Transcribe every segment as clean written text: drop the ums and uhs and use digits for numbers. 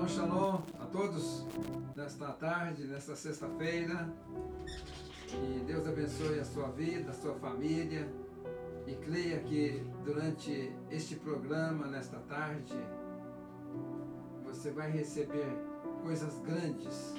Shalom, shalom a todos nesta tarde, nesta sexta-feira. Que Deus abençoe a sua vida, a sua família. E creia que durante este programa, nesta tarde, você vai receber coisas grandes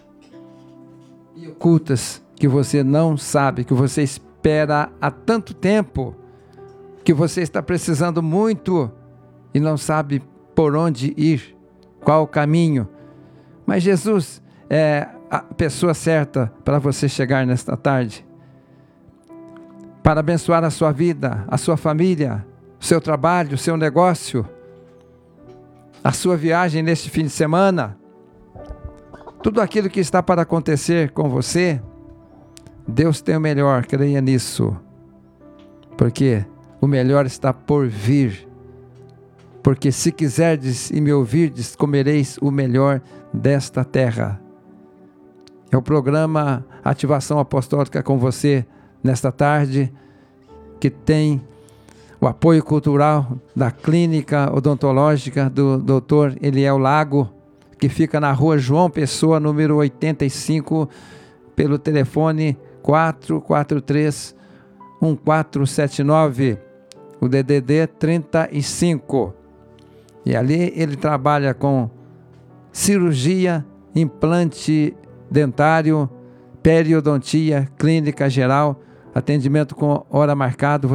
e ocultas que você não sabe, que você espera há tanto tempo, que você está precisando muito e não sabe por onde ir, qual o caminho. Mas Jesus é a pessoa certa para você chegar nesta tarde, para abençoar a sua vida, a sua família, o seu trabalho, o seu negócio, a sua viagem neste fim de semana. Tudo aquilo que está para acontecer com você, Deus tem o melhor, creia nisso. Porque o melhor está por vir. Porque se quiserdes e me ouvirdes, comereis o melhor desta terra. É o programa Ativação Apostólica com você nesta tarde, que tem o apoio cultural da Clínica Odontológica do Dr. Eliel Lago, que fica na rua João Pessoa, número 85, pelo telefone 443-1479, o DDD 35. E ali ele trabalha com cirurgia, implante dentário, periodontia, clínica geral, atendimento com hora marcada.